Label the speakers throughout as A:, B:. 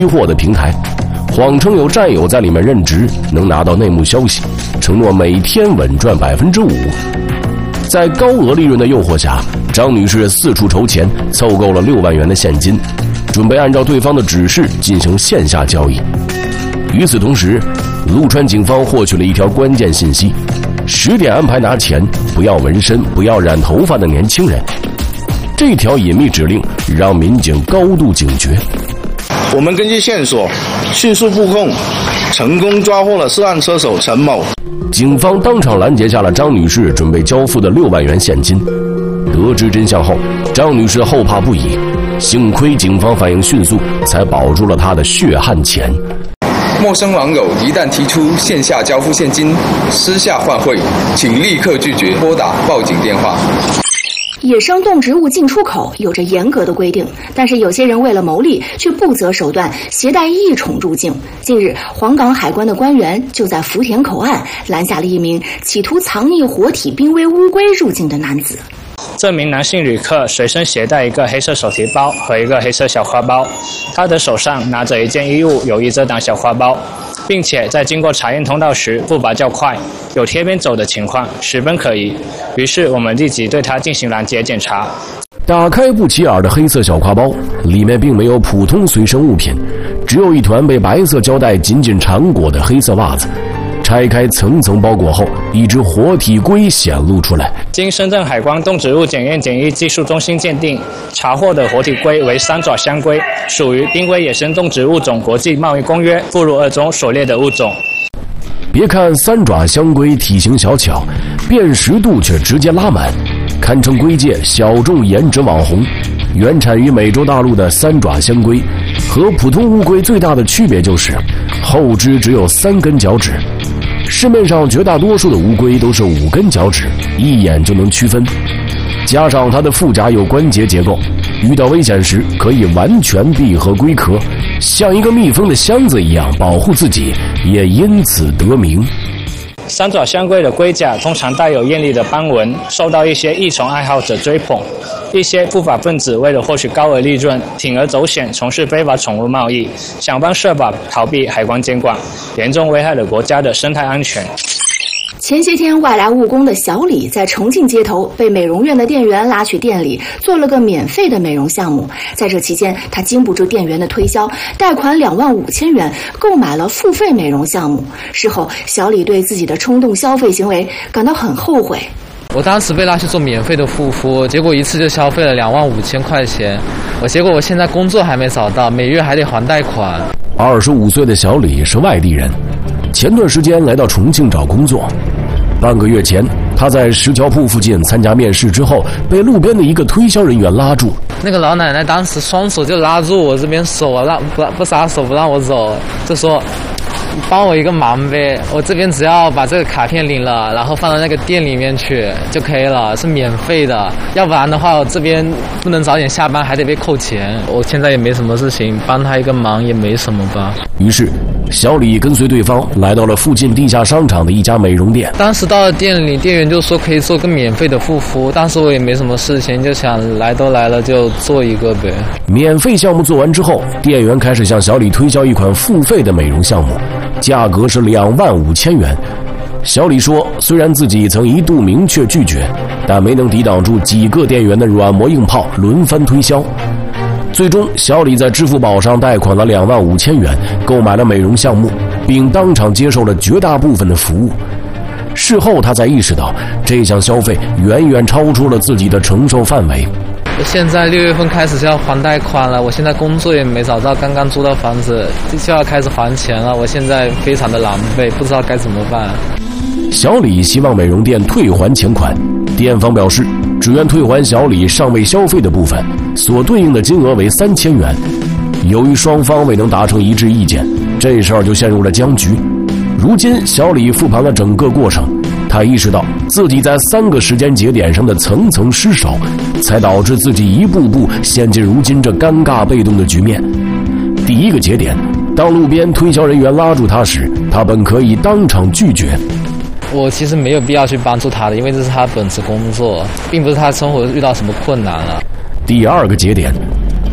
A: 货的平台，谎称有战友在里面任职，能拿到内幕消息，承诺每天稳赚5%。在高额利润的诱惑下，张女士四处筹钱，凑够了6万元的现金，准备按照对方的指示进行线下交易。与此同时，陆川警方获取了一条关键信息：10点安排拿钱，不要纹身，不要染头发的年轻人。这条隐秘指令让民警高度警觉。
B: 我们根据线索迅速布控，成功抓获了涉案车手陈某。
A: 警方当场拦截下了张女士准备交付的6万元现金。得知真相后，张女士后怕不已，幸亏警方反应迅速，才保住了她的血汗钱。
C: 陌生网友一旦提出线下交付现金、私下换汇，请立刻拒绝，拨打报警电话。
D: 野生动植物进出口有着严格的规定，但是有些人为了牟利，却不择手段携带异宠入境。近日，黄冈海关的官员就在福田口岸拦下了一名企图藏匿活体濒危乌龟入境的男子。
E: 这名男性旅客随身携带一个黑色手提包和一个黑色小花包，他的手上拿着一件衣物，有意遮挡小花包，并且在经过查验通道时步伐较快，有贴边走的情况，十分可疑。于是我们立即对他进行拦截检查。
A: 打开不起眼的黑色小挎包，里面并没有普通随身物品，只有一团被白色胶带紧紧缠裹的黑色袜子。拆开层层包裹后，一只活体龟显露出来。
E: 经深圳海关动植物检验检疫技术中心鉴定，查获的活体龟为三爪香龟，属于濒危野生动植物种国际贸易公约附录2中所列的物种。
A: 别看三爪香龟体型小巧，辨识度却直接拉满，堪称龟界小众颜值网红。原产于美洲大陆的三爪香龟和普通乌龟最大的区别就是后肢只有3根脚趾。市面上绝大多数的乌龟都是5根脚趾，一眼就能区分。加上它的腹甲有关节结构，遇到危险时可以完全闭合龟壳，像一个密封的箱子一样保护自己，也因此得名。
E: 三爪香龟的龟甲通常带有艳丽的斑纹，受到一些异宠爱好者追捧。一些不法分子为了获取高额利润，铤而走险，从事非法宠物贸易，想方设法逃避海关监管，严重危害了国家的生态安全。
D: 前些天，外来务工的小李在重庆街头被美容院的店员拉去店里做了个免费的美容项目。在这期间，他经不住店员的推销，贷款25000元购买了付费美容项目。事后，小李对自己的冲动消费行为感到很后悔。
F: 我当时被拉去做免费的护肤，结果一次就消费了25000块钱。结果我现在工作还没找到，每月还得还贷款。
A: 25岁的小李是外地人，前段时间来到重庆找工作。半个月前，他在石桥铺附近参加面试之后，被路边的一个推销人员拉住。
F: 那个老奶奶当时双手就拉住我这边手，不撒手不让我走，就说帮我一个忙呗，我这边只要把这个卡片领了，然后放到那个店里面去就可以了，是免费的。要不然的话，我这边不能早点下班，还得被扣钱。我现在也没什么事情，帮他一个忙也没什么吧。
A: 于是，小李跟随对方来到了附近地下商场的一家美容店。
F: 当时到了店里，店员就说可以做个免费的护肤，当时我也没什么事情，就想来都来了就做一个呗。
A: 免费项目做完之后，店员开始向小李推销一款付费的美容项目。价格是25000元。小李说，虽然自己曾一度明确拒绝，但没能抵挡住几个店员的软磨硬泡，轮番推销。最终，小李在支付宝上贷款了25000元，购买了美容项目，并当场接受了绝大部分的服务。事后，他才意识到这项消费远远超出了自己的承受范围。
F: 我现在6月份开始就要还贷款了，我现在工作也没找到，刚刚租到房子就要开始还钱了，我现在非常的狼狈，不知道该怎么办。
A: 小李希望美容店退还钱款，店方表示只愿退还小李尚未消费的部分，所对应的金额为3000元。由于双方未能达成一致意见，这事儿就陷入了僵局。如今，小李复盘了整个过程，他意识到自己在3个时间节点上的层层失守，才导致自己一步步陷进如今这尴尬被动的局面。第一个节点，当路边推销人员拉住他时，他本可以当场拒绝。
F: 我其实没有必要去帮助他的，因为这是他本职工作，并不是他生活遇到什么困难了。
A: 第二个节点，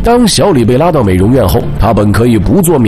A: 当小李被拉到美容院后，他本可以不做